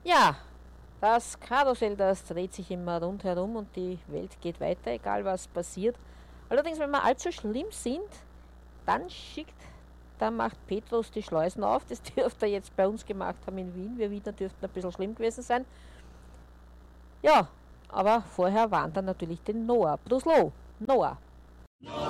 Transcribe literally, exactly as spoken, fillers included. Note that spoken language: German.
Ja, das Karussell, das dreht sich immer rundherum und die Welt geht weiter, egal was passiert. Allerdings, wenn wir allzu schlimm sind, dann schickt, dann macht Petrus die Schleusen auf. Das dürfte er jetzt bei uns gemacht haben in Wien. Wir Wiener dürften ein bisschen schlimm gewesen sein. Ja, aber vorher warnt er natürlich den Noah. Bruslo, Noah.